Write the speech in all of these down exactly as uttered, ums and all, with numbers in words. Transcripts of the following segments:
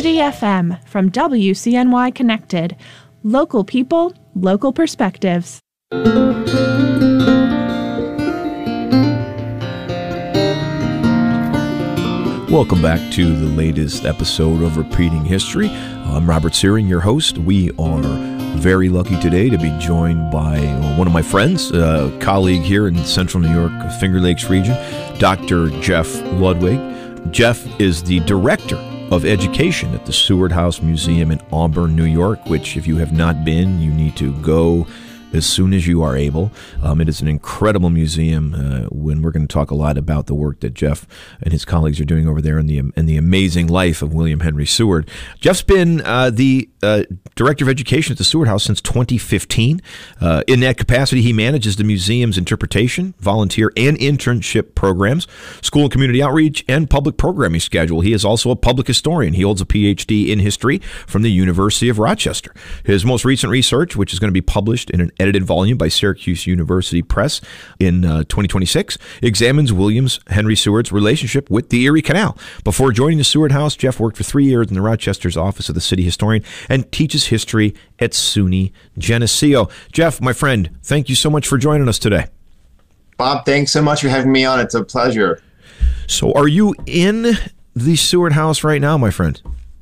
City F M from W C N Y Connected. Local people, local perspectives. Welcome back to the latest episode of Repeating History. I'm Robert Searing, your host. We are very lucky today to be joined by one of my friends, a colleague here in Central New York, Finger Lakes region, Doctor Jeff Ludwig. Jeff is the Director of Education at the Seward House Museum in Auburn, New York, which if you have not been, you need to go as soon as you are able. Um, it is an incredible museum, uh, when we're going to talk a lot about the work that Jeff and his colleagues are doing over there in the in the amazing life of William Henry Seward. Jeff's been uh, the uh, Director of Education at the Seward House since twenty fifteen. Uh, in that capacity, he manages the museum's interpretation, volunteer, and internship programs, school and community outreach, and public programming schedule. He is also a public historian. He holds a P H D in history from the University of Rochester. His most recent research, which is going to be published in an edited volume by Syracuse University Press in uh, twenty twenty-six, examines William Henry Seward's relationship with the Erie Canal. Before joining the Seward House, Jeff worked for three years in the Rochester's office of the city historian and teaches history at SUNY Geneseo. Jeff, my friend, thank you so much for joining us today. Bob, thanks so much for having me on. It's a pleasure. So are you in the Seward House right now, my friend?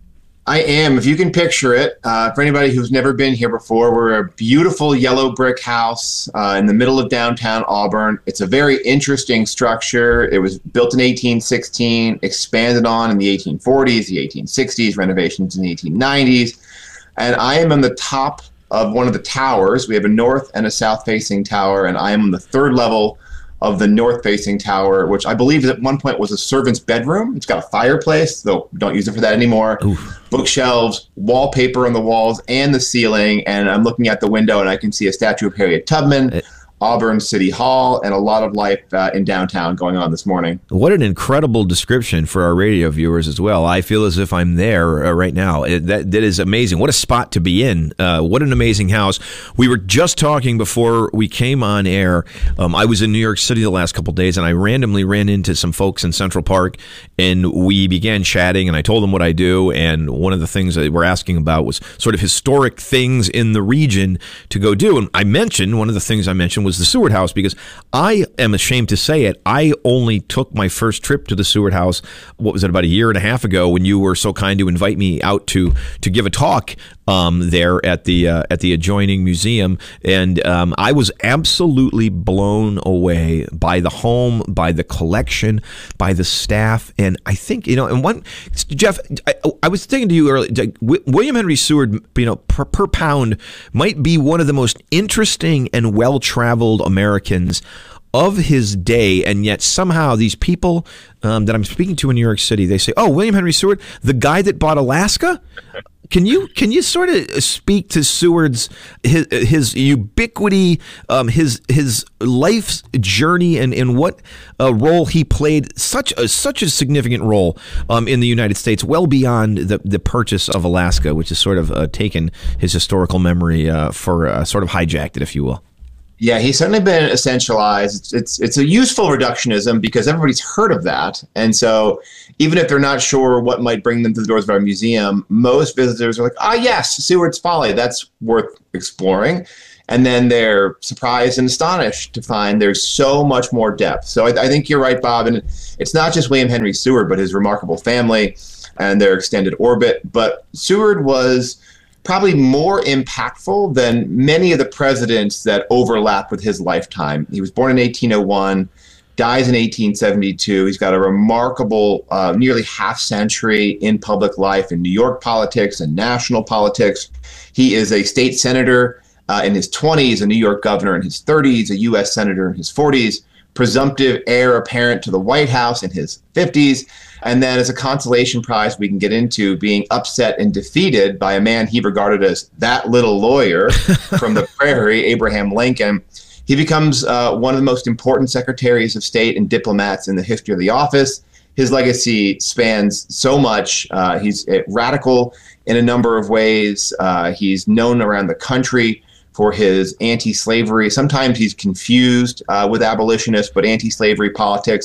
I am. If you can picture it, uh, for anybody who's never been here before, we're a beautiful yellow brick house uh, in the middle of downtown Auburn. It's a very interesting structure. It was built in eighteen sixteen, expanded on in the eighteen forties, the eighteen sixties, renovations in the eighteen nineties. And I am on the top of one of the towers. We have a north and a south-facing tower, and I am on the third level of the north-facing tower, which I believe at one point was a servant's bedroom. It's got a fireplace, though we don't use it for that anymore. Oof. Bookshelves, wallpaper on the walls and the ceiling, and I'm looking at the window and I can see a statue of Harriet Tubman, it Auburn City Hall, and a lot of life uh, in downtown going on this morning. What an incredible description for our radio viewers as well. I feel as if I'm there uh, right now. It, that, that is amazing. What a spot to be in. Uh, what an amazing house. We were just talking before we came on air. Um, I was in New York City the last couple of days, and I randomly ran into some folks in Central Park, and we began chatting, and I told them what I do, and one of the things that we're asking about was sort of historic things in the region to go do. And I mentioned, one of the things I mentioned was the Seward House, because I am ashamed to say it, I only took my first trip to the Seward House, what was it, about a year and a half ago, when you were so kind to invite me out to to give a talk um, there at the uh, at the adjoining museum, and um, I was absolutely blown away by the home, by the collection, by the staff, and I think, you know, and one, Jeff, I, I was thinking to you earlier, William Henry Seward, you know, per, per pound might be one of the most interesting and well-traveled Americans of his day, and yet somehow these people um, that I'm speaking to in New York City, they say, "Oh, William Henry Seward, the guy that bought Alaska." Can you can you sort of speak to Seward's his, his ubiquity, um, his his life's journey, and in what uh, role he played, such a such a significant role um, in the United States, well beyond the the purchase of Alaska, which has sort of uh, taken his historical memory uh, for uh, sort of hijacked it, if you will. Yeah, he's certainly been essentialized. It's, it's it's a useful reductionism because everybody's heard of that. And so even if they're not sure what might bring them to the doors of our museum, most visitors are like, ah, yes, Seward's Folly, that's worth exploring. And then they're surprised and astonished to find there's so much more depth. So I, I think you're right, Bob. And it's not just William Henry Seward, but his remarkable family and their extended orbit. But Seward was probably more impactful than many of the presidents that overlap with his lifetime. He was born in eighteen oh one, dies in eighteen seventy-two. He's got a remarkable uh, nearly half century in public life in New York politics and national politics. He is a state senator uh, in his twenties, a New York governor in his thirties, a U S senator in his forties, presumptive heir apparent to the White House in his fifties. And then as a consolation prize, we can get into being upset and defeated by a man he regarded as that little lawyer from the prairie, Abraham Lincoln. He becomes uh, one of the most important secretaries of state and diplomats in the history of the office. His legacy spans so much. Uh, he's radical in a number of ways. Uh, he's known around the country for his anti-slavery. Sometimes he's confused uh, with abolitionists, but anti-slavery politics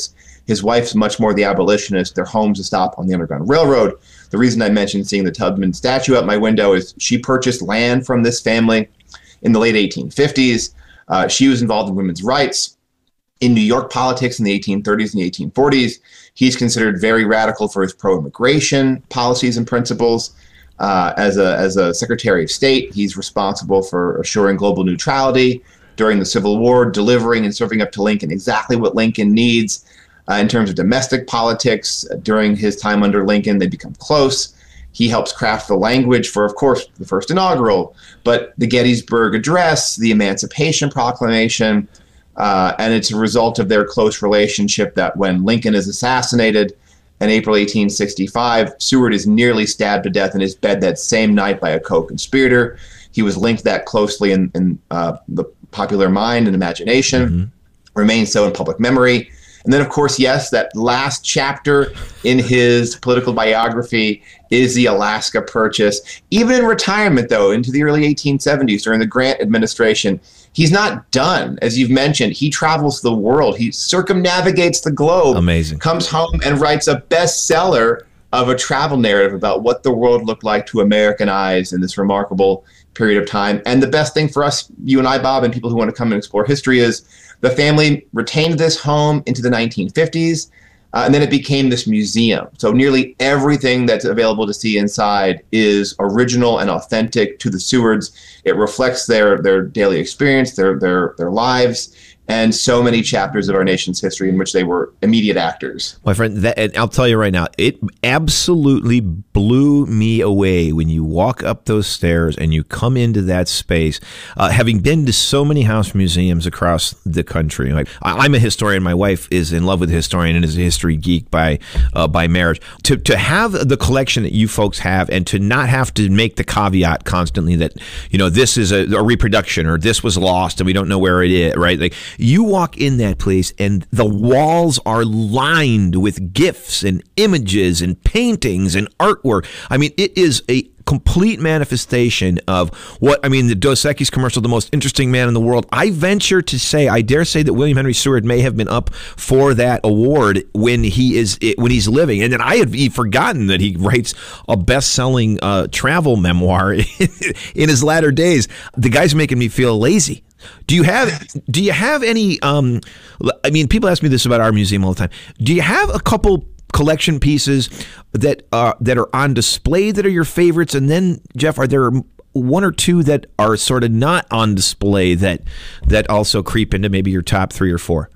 His wife's much more the abolitionist. Their home's a stop on the Underground Railroad. The reason I mentioned seeing the Tubman statue out my window is she purchased land from this family in the late eighteen fifties. Uh, she was involved in women's rights in New York politics in the eighteen thirties and the eighteen forties. He's considered very radical for his pro-immigration policies and principles. Uh, as a as a Secretary of State, he's responsible for assuring global neutrality during the Civil War, delivering and serving up to Lincoln exactly what Lincoln needs. Uh, in terms of domestic politics, uh, during his time under Lincoln, they become close. He helps craft the language for, of course, the first inaugural, but the Gettysburg Address, the Emancipation Proclamation, uh, and it's a result of their close relationship that when Lincoln is assassinated in April eighteen sixty-five, Seward is nearly stabbed to death in his bed that same night by a co-conspirator. He was linked that closely in, in uh, the popular mind and imagination, mm-hmm. remains so in public memory. And then, of course, yes, that last chapter in his political biography is the Alaska Purchase. Even in retirement, though, into the early eighteen seventies, during the Grant administration, he's not done. As you've mentioned, he travels the world. He circumnavigates the globe. Amazing. Comes home and writes a bestseller of a travel narrative about what the world looked like to American eyes in this remarkable period of time. And the best thing for us, you and I, Bob, and people who want to come and explore history is the family retained this home into the nineteen fifties, uh, and then it became this museum. So nearly everything that's available to see inside is original and authentic to the Sewards. It reflects their their daily experience, their their their lives, and so many chapters of our nation's history in which they were immediate actors. My friend, that, and I'll tell you right now, it absolutely blew me away when you walk up those stairs and you come into that space. Uh, having been to so many house museums across the country, like I, I'm a historian, my wife is in love with a historian and is a history geek by uh, by marriage. To to have the collection that you folks have, and to not have to make the caveat constantly that, you know, this is a, a reproduction or this was lost and we don't know where it is, right? Like, you walk in that place and the walls are lined with gifs and images and paintings and artwork. I mean, it is a complete manifestation of what, I mean, the Dos Equis commercial, the most interesting man in the world. I venture to say, I dare say that William Henry Seward may have been up for that award when he is when he's living. And then I had forgotten that he writes a best-selling uh, travel memoir in his latter days. The guy's making me feel lazy. Do you have do you have any um I mean, people ask me this about our museum all the time. Do you have a couple collection pieces that uh that are on display that are your favorites, and then, Jeff, are there one or two that are sort of not on display that that also creep into maybe your top three or four?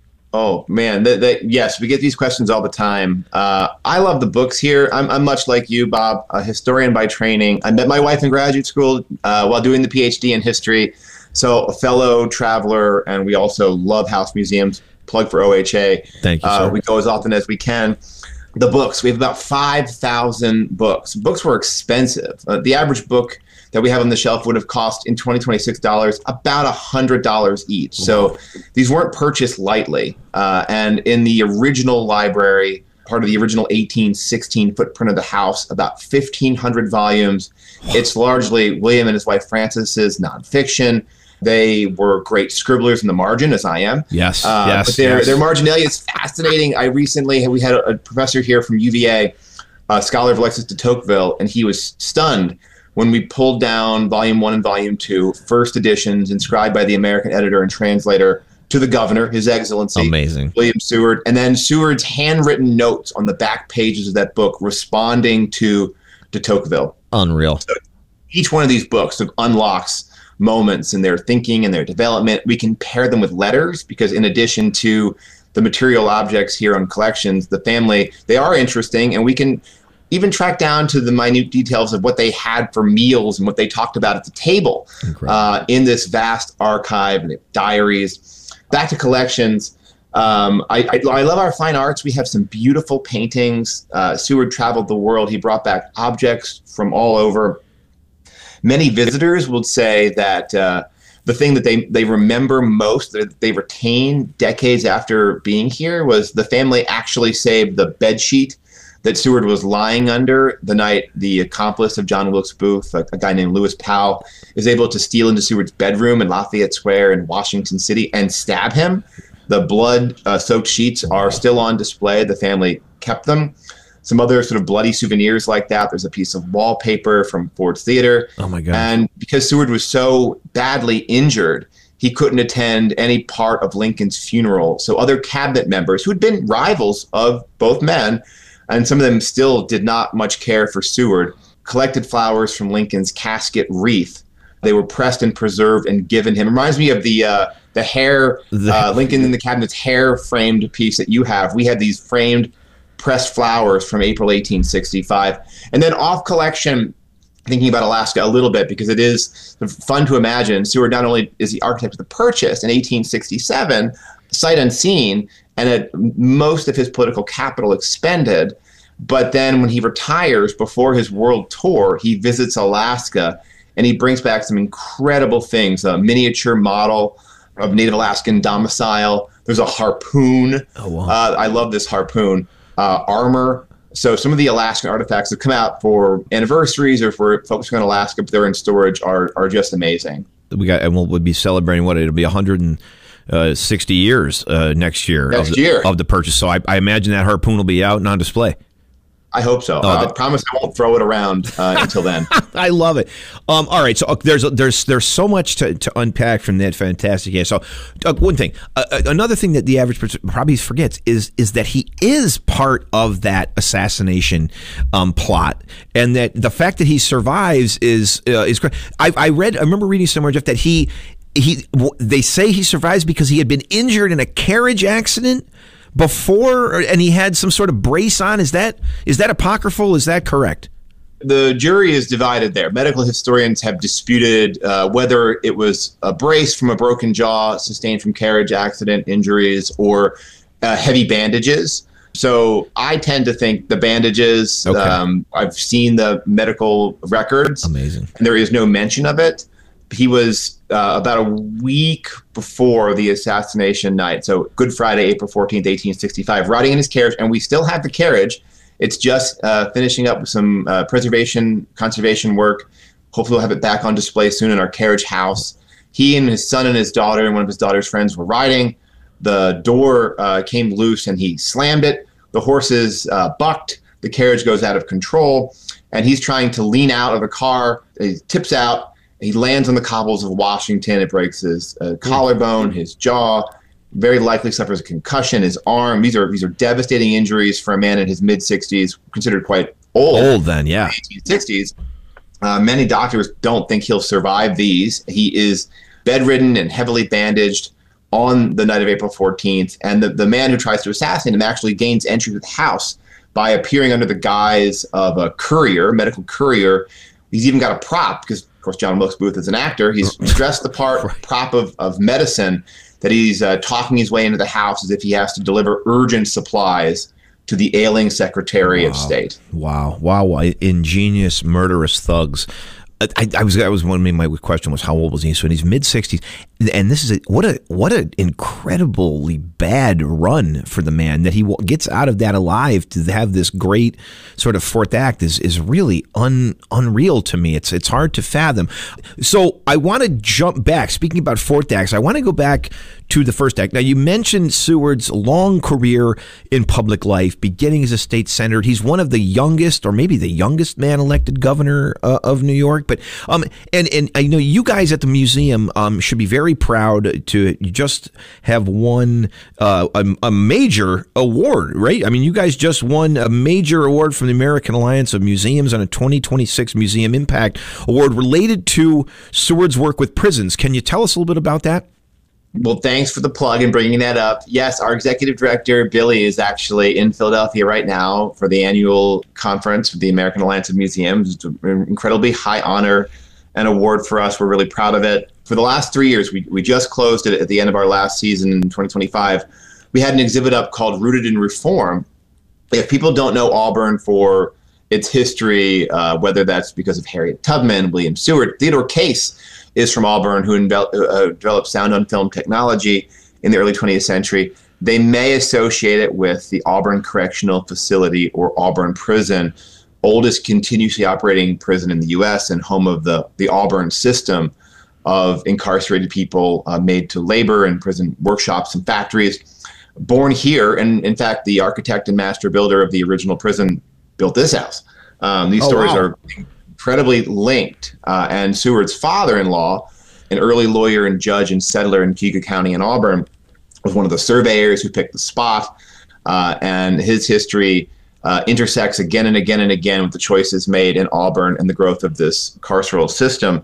Oh man, that, that, yes, we get these questions all the time. Uh, I love the books here. I'm, I'm much like you, Bob, a historian by training. I met my wife in graduate school uh, while doing the PhD in history. So a fellow traveler, and we also love house museums. Plug for O H A. Thank you, uh, sir. We go as often as we can. The books, we have about five thousand books. Books were expensive. Uh, the average book that we have on the shelf would have cost in twenty twenty-six dollars about one hundred dollars each. So these weren't purchased lightly. Uh, and in the original library, part of the original eighteen sixteen footprint of the house, about fifteen hundred volumes. It's largely William and his wife Frances's nonfiction. They were great scribblers in the margin, as I am. Yes, uh, yes. But their, yes. their marginalia is fascinating. I recently, we had a, a professor here from U V A, a scholar of Alexis de Tocqueville, and he was stunned when we pulled down volume one and volume two, first editions inscribed by the American editor and translator to the governor, His Excellency, Amazing. William Seward, and then Seward's handwritten notes on the back pages of that book responding to de Tocqueville. Unreal. So each one of these books unlocks moments in their thinking and their development. We can pair them with letters because in addition to the material objects here on collections, the family, they are interesting, and we can even track down to the minute details of what they had for meals and what they talked about at the table uh, in this vast archive and diaries. Back to collections. Um, I, I, I love our fine arts. We have some beautiful paintings. Uh, Seward traveled the world. He brought back objects from all over. Many visitors would say that uh, the thing that they, they remember most, that they retain decades after being here, was the family actually saved the bed sheet that Seward was lying under the night the accomplice of John Wilkes Booth, a, a guy named Lewis Powell, is able to steal into Seward's bedroom in Lafayette Square in Washington City and stab him. The blood-soaked uh, sheets are still on display. The family kept them. Some other sort of bloody souvenirs like that. There's a piece of wallpaper from Ford's Theater. Oh, my God. And because Seward was so badly injured, he couldn't attend any part of Lincoln's funeral. So other cabinet members who had been rivals of both men, and some of them still did not much care for Seward, collected flowers from Lincoln's casket wreath. They were pressed and preserved and given him. It reminds me of the uh, the hair, uh, Lincoln in the Cabinet's hair framed piece that you have. We had these framed pressed flowers from April eighteen sixty-five. And then off collection, thinking about Alaska a little bit, because it is fun to imagine, Seward not only is the architect of the purchase in eighteen sixty-seven, sight unseen, and at most of his political capital expended, but then when he retires before his world tour, he visits Alaska, and he brings back some incredible things, a miniature model of Native Alaskan domicile. There's a harpoon. Oh, wow. Uh, I love this harpoon. Uh, armor. So some of the Alaskan artifacts that come out for anniversaries or for folks on Alaska, but they're in storage, are are just amazing. We got, and we'll, we'll be celebrating what it'll be one hundred sixty years uh, next year. Next of the, year of the purchase. So I, I imagine that harpoon will be out and on display. I hope so. Oh, uh, the- I promise I won't throw it around uh, until then. I love it. Um, all right, so uh, there's there's there's so much to, to unpack from that fantastic game. So uh, one thing, uh, another thing that the average person probably forgets is is that he is part of that assassination um, plot, and that the fact that he survives is uh, is great. I, I read, I remember reading somewhere, Jeff, that he he they say he survives because he had been injured in a carriage accident before, and he had some sort of brace on. Is that is that apocryphal? Is that correct? The jury is divided there. Medical historians have disputed uh, whether it was a brace from a broken jaw sustained from carriage accident injuries or uh, heavy bandages. So I tend to think the bandages. Okay. Um, I've seen the medical records. Amazing. And there is no mention of it. He was uh, about a week before the assassination night. So Good Friday, April fourteenth, eighteen sixty-five, riding in his carriage. And we still have the carriage. It's just uh, finishing up some uh, preservation, conservation work. Hopefully we'll have it back on display soon in our carriage house. He and his son and his daughter and one of his daughter's friends were riding. The door uh, came loose and he slammed it. The horses uh, bucked. The carriage goes out of control. And he's trying to lean out of the car. He tips out. He lands on the cobbles of Washington. It breaks his uh, collarbone, his jaw. Very likely suffers a concussion, his arm. These are these are devastating injuries for a man in his mid-sixties, considered quite old. Old then, yeah. eighteen sixties. Uh, many doctors don't think he'll survive these. He is bedridden and heavily bandaged on the night of April fourteenth. And the, the man who tries to assassinate him actually gains entry to the house by appearing under the guise of a courier, medical courier. He's even got a prop because, of course, John Wilkes Booth is an actor. He's dressed the part, Right. prop of, of medicine, that he's uh, talking his way into the house as if he has to deliver urgent supplies to the ailing Secretary Wow. of State. Wow, wow, wow. Ingenious, murderous thugs. I, I was, that was one of my question was how old was he? So in his mid sixties, and this is a, what a what an incredibly bad run for the man that he gets out of that alive to have this great sort of fourth act is is really un, unreal to me. It's it's hard to fathom. So I want to jump back. Speaking about fourth acts, I want to go back to the first act. Now, you mentioned Seward's long career in public life, beginning as a state senator. He's one of the youngest, or maybe the youngest man elected governor uh, of New York. But um, and and I know you guys at the museum um should be very proud to just have won uh, a, a major award, right? I mean, you guys just won a major award from the American Alliance of Museums on a twenty twenty-six Museum Impact Award related to Seward's work with prisons. Can you tell us a little bit about that? Well, thanks for the plug and bringing that up. Yes, our executive director, Billy, is actually in Philadelphia right now for the annual conference with the American Alliance of Museums. It's an incredibly high honor and award for us. We're really proud of it. For the last three years, we, we just closed it at the end of our last season in twenty twenty-five. We had an exhibit up called Rooted in Reform. If people don't know Auburn for its history, uh, whether that's because of Harriet Tubman, William Seward, Theodore Case is from Auburn, who envel- uh, developed sound on film technology in the early twentieth century. They may associate it with the Auburn Correctional Facility or Auburn Prison, oldest continuously operating prison in the U S and home of the, the Auburn system of incarcerated people uh, made to labor in prison workshops and factories. Born here, and in fact, the architect and master builder of the original prison built this house. Um, these oh, stories wow. are incredibly linked. Uh, and Seward's father-in-law, an early lawyer and judge and settler in Keegan County in Auburn, was one of the surveyors who picked the spot. Uh, and his history uh, intersects again and again and again with the choices made in Auburn and the growth of this carceral system.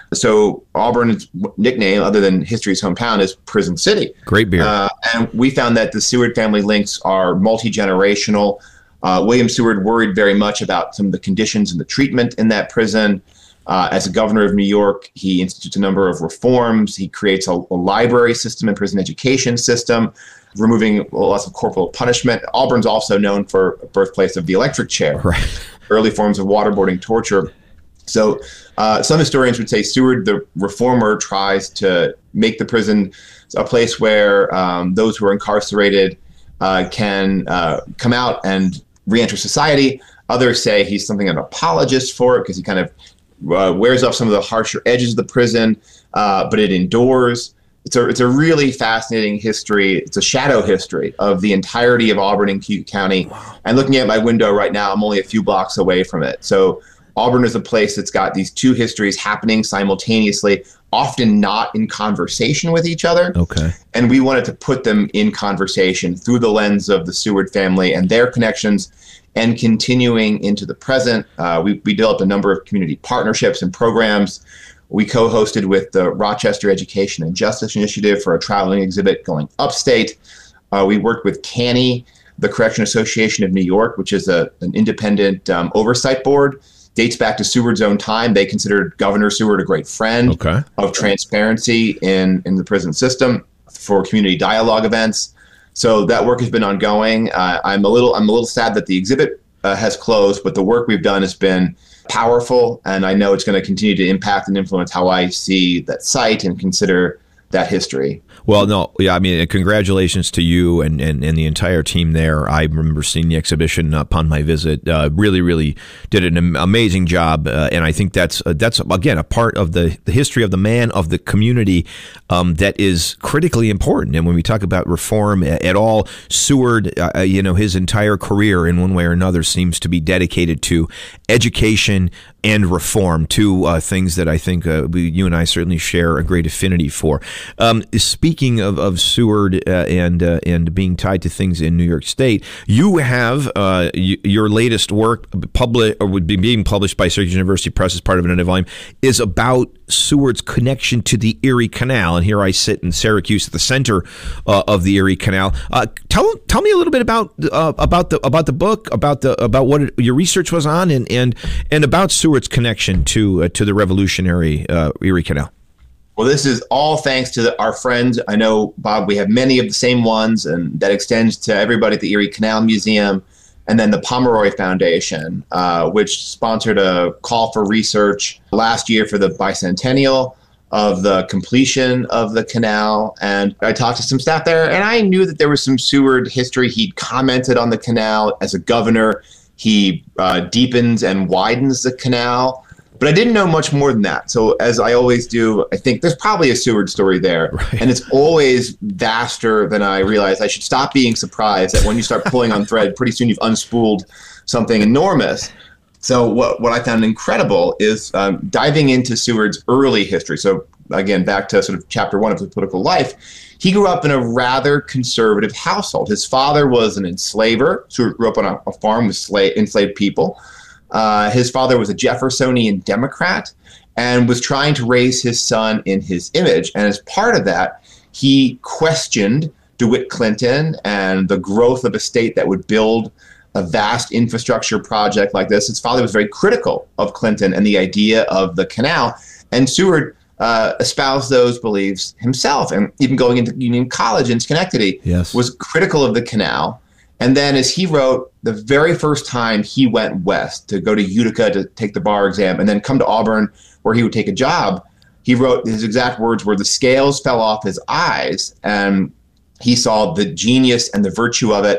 So Auburn's nickname, other than history's hometown, is Prison City. Great beer. Uh, and we found that the Seward family links are multi-generational. Uh, William Seward worried very much about some of the conditions and the treatment in that prison. Uh, as a governor of New York, he institutes a number of reforms. He creates a, a library system and prison education system, removing lots of corporal punishment. Auburn's also known for a birthplace of the electric chair, right. early forms of waterboarding, torture. So uh, some historians would say Seward, the reformer, tries to make the prison a place where um, those who are incarcerated uh, can uh, come out and re-enter society. Others say he's something of an apologist for it because he kind of uh, wears off some of the harsher edges of the prison, uh, but it endures. It's a, it's a really fascinating history. It's a shadow history of the entirety of Auburn and Keegan County. Wow. And looking at my window right now, I'm only a few blocks away from it. So Auburn is a place that's got these two histories happening simultaneously, often not in conversation with each other. Okay. And we wanted to put them in conversation through the lens of the Seward family and their connections, and continuing into the present. Uh, we, we developed a number of community partnerships and programs. We co-hosted with the Rochester Education and Justice Initiative for a traveling exhibit going upstate. Uh, we worked with C A N Y, the Correction Association of New York, which is a, an independent um, oversight board. Dates back to Seward's own time. They considered Governor Seward a great friend okay. of transparency in, in the prison system for community dialogue events. So that work has been ongoing. Uh, I'm a little I'm a little sad that the exhibit uh, has closed, but the work we've done has been powerful, and I know it's going to continue to impact and influence how I see that site and consider that history. Well, no, yeah, I mean, congratulations to you and, and, and the entire team there. I remember seeing the exhibition upon my visit. Uh, really, really did an amazing job, uh, and I think that's uh, that's again a part of the, the history of the man of the community um, that is critically important. And when we talk about reform at all, Seward, uh, you know, his entire career in one way or another seems to be dedicated to education and reform, two uh, things that I think uh, we, you and I certainly share a great affinity for. Um, speaking of, of Seward uh, and uh, and being tied to things in New York State, you have uh, y- your latest work public or would be being published by Syracuse University Press as part of an volume is about Seward's connection to the Erie Canal. And here I sit in Syracuse at the center uh, of the Erie Canal. Uh, tell tell me a little bit about uh, about the about the book, about the about what it, your research was on, and and and about Seward's connection to uh, to the revolutionary uh, Erie Canal. Well, this is all thanks to the, our friends. I know, Bob, we have many of the same ones, and that extends to everybody at the Erie Canal Museum, and then the Pomeroy Foundation, uh, which sponsored a call for research last year for the bicentennial of the completion of the canal. And I talked to some staff there, and I knew that there was some Seward history. He'd commented on the canal as a governor. He uh, deepens and widens the canal. But I didn't know much more than that. So as I always do, I think there's probably a Seward story there. Right. And it's always vaster than I realized. I should stop being surprised that when you start pulling on thread, pretty soon you've unspooled something enormous. So what, what I found incredible is um, diving into Seward's early history. So again, back to sort of chapter one of his political life, he grew up in a rather conservative household. His father was an enslaver. Seward grew up on a, a farm with slave, enslaved people. Uh, his father was a Jeffersonian Democrat and was trying to raise his son in his image. And as part of that, he questioned DeWitt Clinton and the growth of a state that would build a vast infrastructure project like this. His father was very critical of Clinton and the idea of the canal. And Seward uh, espoused those beliefs himself, and even going into Union College in Schenectady, yes. was critical of the canal. And then, as he wrote, the very first time he went west to go to Utica to take the bar exam and then come to Auburn where he would take a job, he wrote, his exact words were, the scales fell off his eyes and he saw the genius and the virtue of it.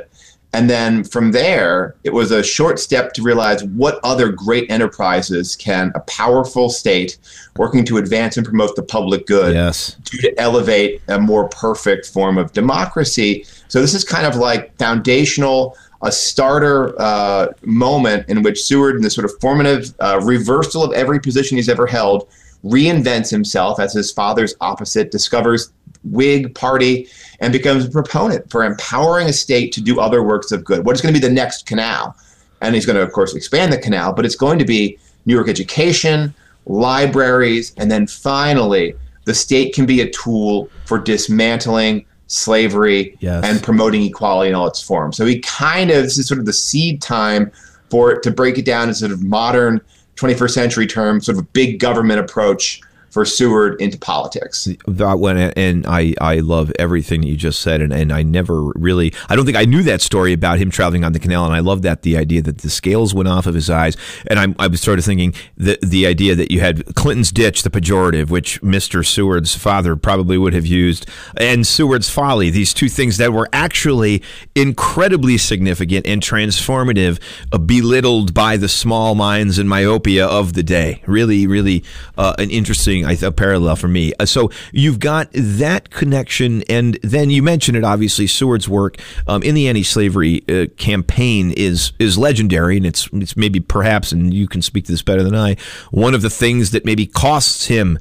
And then from there, it was a short step to realize what other great enterprises can a powerful state working to advance and promote the public good yes. do to elevate a more perfect form of democracy. So this is kind of like foundational, a starter uh, moment in which Seward, in this sort of formative uh, reversal of every position he's ever held, reinvents himself as his father's opposite, discovers Whig Party, and becomes a proponent for empowering a state to do other works of good. What is going to be the next canal? And he's going to, of course, expand the canal, but it's going to be New York education, libraries, and then finally, the state can be a tool for dismantling slavery yes. and promoting equality in all its forms. So he kind of, this is sort of the seed time for it to break it down in sort of modern twenty-first century terms, sort of a big government approach for Seward into politics. That one, and I, I love everything that you just said, and, and I never really, I don't think I knew that story about him traveling on the canal, and I love that, the idea that the scales went off of his eyes, and I, I was sort of thinking the the idea that you had Clinton's ditch, the pejorative, which Mister Seward's father probably would have used, and Seward's folly, these two things that were actually incredibly significant and transformative, uh, belittled by the small minds and myopia of the day. Really, really uh, an interesting a parallel for me. So you've got that connection, and then you mentioned it, obviously, Seward's work um, in the anti-slavery uh, campaign is is legendary, and it's it's maybe perhaps, and you can speak to this better than I, one of the things that maybe costs him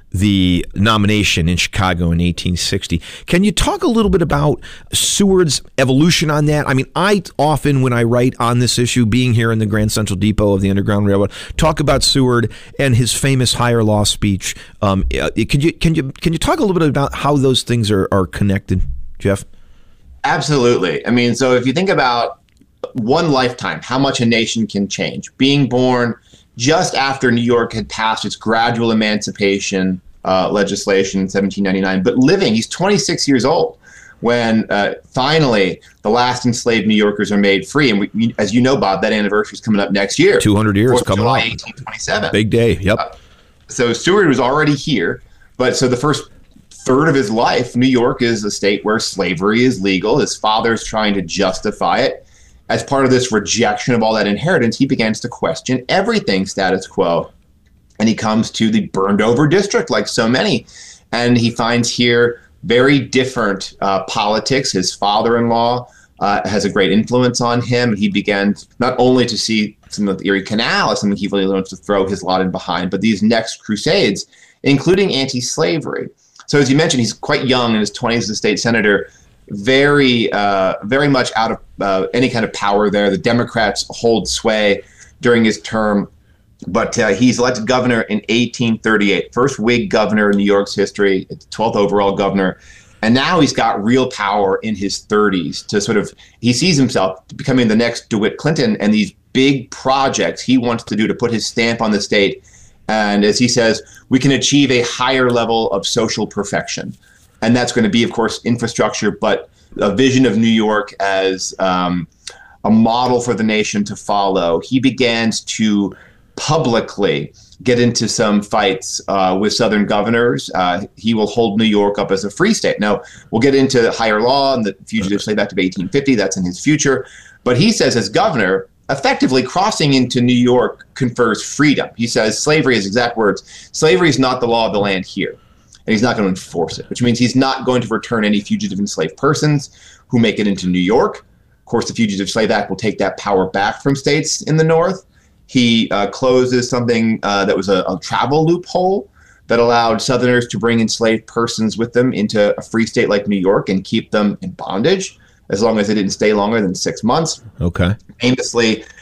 the nomination in Chicago in eighteen sixty. Can you talk a little bit about Seward's evolution on that? I mean, I often, when I write on this issue, being here in the Grand Central Depot of the Underground Railroad, talk about Seward and his famous higher law speech. Um, can you can you can you talk a little bit about how those things are are connected, Jeff? Absolutely. I mean, so if you think about one lifetime, how much a nation can change. Being born just after New York had passed its gradual emancipation uh, legislation in seventeen ninety-nine, but living, he's twenty-six years old when uh, finally the last enslaved New Yorkers are made free. And we, as you know, Bob, that anniversary is coming up next year. two hundred years coming up. eighteen twenty-seven. Big day, yep. Uh, so Seward was already here, but so the first third of his life, New York is a state where slavery is legal. His father's trying to justify it. As part of this rejection of all that inheritance, he begins to question everything status quo. And he comes to the burned over district, like so many. And he finds here very different uh, politics. His father-in-law uh, has a great influence on him. He begins not only to see some of the Erie Canal as something he really wants to throw his lot in behind, but these next crusades, including anti-slavery. So as you mentioned, he's quite young, in his twenties as a state senator, very, uh, very much out of uh, any kind of power there. The Democrats hold sway during his term, but uh, he's elected governor in eighteen thirty-eight, first Whig governor in New York's history, twelfth overall governor. And now he's got real power in his thirties to sort of, he sees himself becoming the next DeWitt Clinton, and these big projects he wants to do to put his stamp on the state. And as he says, we can achieve a higher level of social perfection. And that's going to be, of course, infrastructure, but a vision of New York as um, a model for the nation to follow. He begins to publicly get into some fights uh, with Southern governors. Uh, he will hold New York up as a free state. Now, we'll get into higher law and the Fugitive Slave Act of eighteen fifty. That's in his future. But he says, as governor, effectively crossing into New York confers freedom. He says, slavery, his exact words, slavery is not the law of the land here. And he's not going to enforce it, which means he's not going to return any fugitive enslaved persons who make it into New York. Of course, the Fugitive Slave Act will take that power back from states in the North. He uh, closes something uh, that was a, a travel loophole that allowed Southerners to bring enslaved persons with them into a free state like New York and keep them in bondage as long as they didn't stay longer than six months. Okay. Famously,